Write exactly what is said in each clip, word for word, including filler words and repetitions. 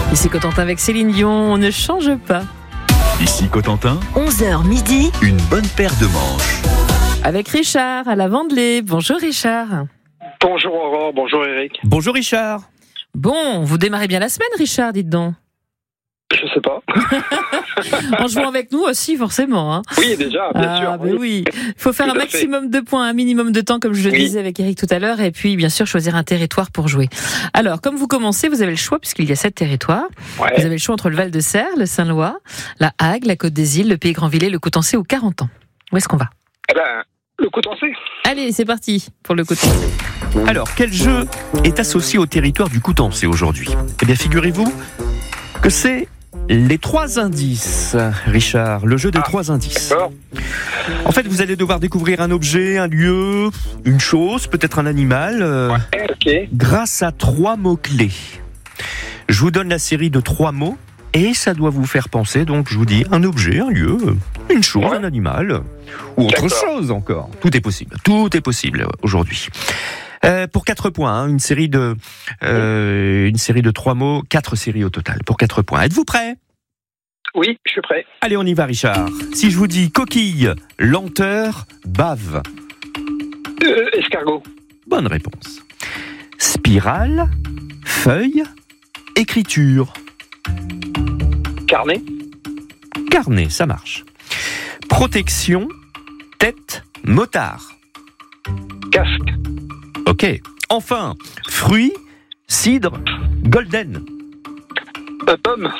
Ici Cotentin avec Céline Dion, on ne change pas. Ici Cotentin, onze heures midi, une bonne paire de manches. Avec Richard à la Vendelée. Bonjour Richard. Bonjour Aurore, bonjour Eric. Bonjour Richard. Bon, vous démarrez bien la semaine Richard, dites donc. Je sais pas. En jouant avec nous aussi forcément. Hein. Oui déjà, bien ah, sûr. Ben oui, il faut faire Tout un à maximum de points, un minimum de temps comme je le Oui. disais avec Eric tout à l'heure et puis bien sûr choisir un territoire pour jouer. Alors comme vous commencez, vous avez le choix puisqu'il y a sept territoires. Ouais. Vous avez le choix entre le Val-de-Serre, le Saint-Lois, la Hague, la Côte des Îles, le Pays-Grand-Villers, le Coutançais ou Carentan. Où est-ce qu'on va ? Eh ben, le Coutançais. Allez, c'est parti pour le Coutançais. Alors, quel jeu est associé au territoire du Coutançais aujourd'hui ? Eh bien, figurez-vous que c'est les trois indices, Richard, le jeu des Ah, trois indices. D'accord. En fait, vous allez devoir découvrir un objet, un lieu, une chose, peut-être un animal, euh, Ok. grâce à trois mots-clés. Je vous donne la série de trois mots et ça doit vous faire penser, donc je vous dis, un objet, un lieu, une chose, Ouais. un animal, ou autre D'accord. chose encore. Tout est possible, tout est possible aujourd'hui. Euh, pour quatre points, hein, une série de euh, une série de trois mots, quatre séries au total pour quatre points. Êtes-vous prêts ? Oui, je suis prêt. Allez, on y va, Richard. Si je vous dis coquille, lenteur, bave. Euh, escargot. Bonne réponse. Spirale, feuille, écriture. Carnet. Carnet, ça marche. Protection, tête, motard. Casque. Ok. Enfin, fruits, cidre, golden. Euh, pomme.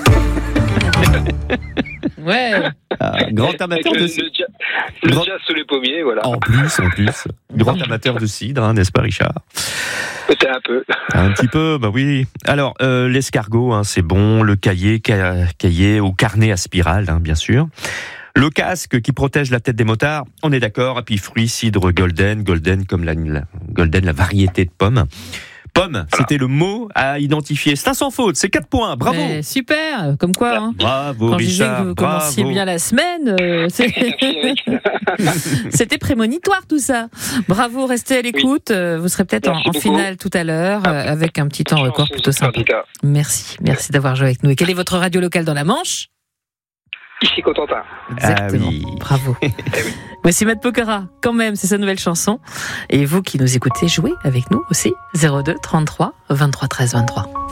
Ouais. Ah, grand amateur Avec de le, cidre. le, jazz, le Grand- jazz sous les pommiers, voilà. En plus, en plus. Grand amateur de cidre, hein, n'est-ce pas, Richard ? Peut-être un peu. Un petit peu, bah oui. Alors, euh, l'escargot, hein, c'est bon. Le cahier, ca- cahier ou carnet à spirale, hein, bien sûr. Le casque qui protège la tête des motards, on est d'accord. Et puis fruits, cidre, golden, golden comme la, la golden, la variété de pommes. Pomme, c'était le mot à identifier. C'est un sans faute, c'est quatre points. Bravo. Eh, super, comme quoi. Hein. Bravo, Quand je disais Richard. que vous commenciez bravo. bien la semaine, euh, c'est- c'était prémonitoire tout ça. Bravo, restez à l'écoute. Euh, Vous serez peut-être en, Merci en beaucoup. finale tout à l'heure euh, avec un petit temps record plutôt En sympa. tout cas, Merci, merci d'avoir joué avec nous. Et quelle est votre radio locale dans la Manche ? ici Cotentin. Exactement. Ah oui. Bravo. oui. Voici Matt Pokora, quand même, c'est sa nouvelle chanson. Et vous qui nous écoutez, jouez avec nous aussi. zéro deux trente-trois vingt-trois treize vingt-trois.